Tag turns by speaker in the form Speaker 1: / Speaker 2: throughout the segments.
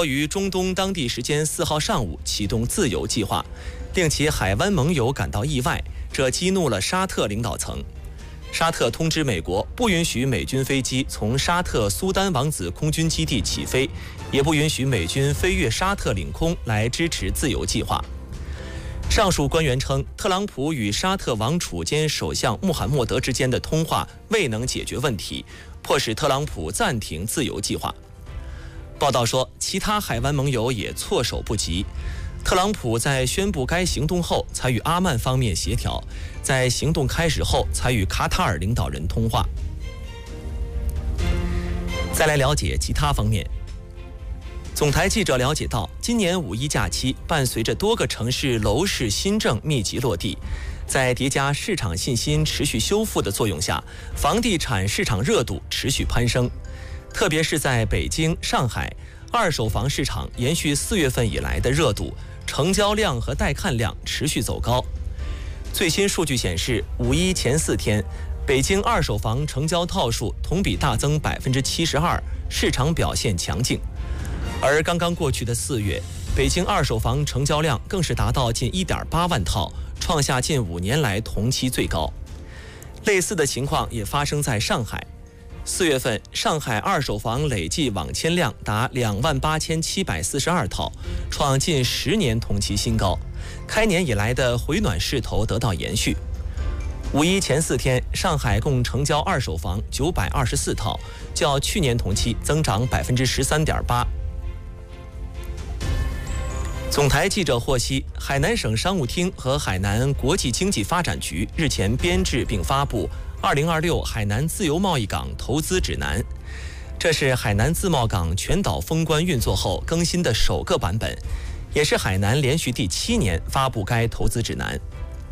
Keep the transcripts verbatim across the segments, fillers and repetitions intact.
Speaker 1: 国于中东当地时间四号上午启动自由计划，令其海湾盟友感到意外，这激怒了沙特领导层。沙特通知美国，不允许美军飞机从沙特苏丹王子空军基地起飞，也不允许美军飞越沙特领空来支持自由计划。上述官员称，特朗普与沙特王储兼首相穆罕默德之间的通话未能解决问题，迫使特朗普暂停自由计划。报道说，其他海湾盟友也措手不及。特朗普在宣布该行动后，才与阿曼方面协调；在行动开始后，才与卡塔尔领导人通话。再来了解其他方面。总台记者了解到，今年五一假期伴随着多个城市楼市新政密集落地，在叠加市场信心持续修复的作用下，房地产市场热度持续攀升。特别是在北京、上海，二手房市场延续四月份以来的热度，成交量和带看量持续走高。最新数据显示，五一前四天，北京二手房成交套数同比大增百分之七十二，市场表现强劲。而刚刚过去的四月，北京二手房成交量更是达到近 一点八万套，创下近五年来同期最高。类似的情况也发生在上海。四月份，上海二手房累计网签量达两万八千七百四十二套，创近十年同期新高。开年以来的回暖势头得到延续。五一前四天，上海共成交二手房九百二十四套，较去年同期增长百分之十三点八。总台记者获悉，海南省商务厅和海南国际经济发展局日前编制并发布二零二六海南自由贸易港投资指南，这是海南自贸港全岛封关运作后更新的首个版本，也是海南连续第七年发布该投资指南。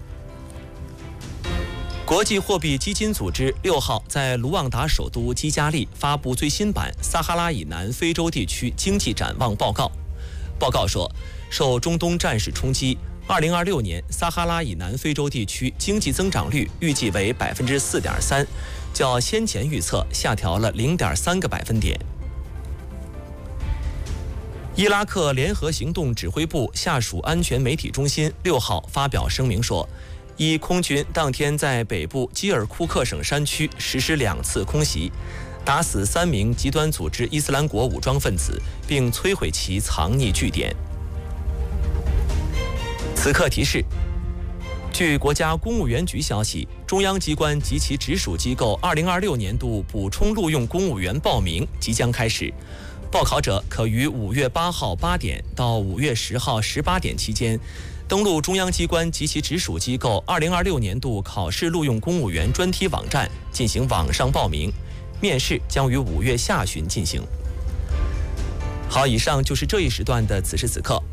Speaker 1: 国际货币基金组织六号在卢旺达首都基加利发布最新版撒哈拉以南非洲地区经济展望报告。报告说，受中东战事冲击，二零二六年撒哈拉以南非洲地区经济增长率预计为百分之四点三，较先前预测下调了零点三个百分点。伊拉克联合行动指挥部下属安全媒体中心六号发表声明说，伊空军当天在北部基尔库克省山区实施两次空袭，打死三名极端组织伊斯兰国武装分子，并摧毁其藏匿据点。此刻提示：据国家公务员局消息，中央机关及其直属机构二零二六年度补充录用公务员报名即将开始，报考者可于五月八号八点到五月十号十八点期间，登录中央机关及其直属机构二零二六年度考试录用公务员专题网站进行网上报名，面试将于五月下旬进行。好，以上就是这一时段的此时此刻。